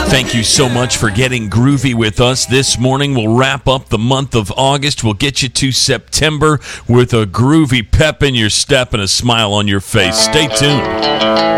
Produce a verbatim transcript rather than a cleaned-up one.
Thank you so much for getting groovy with us this morning. We'll wrap up the month of August. We'll get you to September with a groovy pep in your step and a smile on your face. Stay tuned.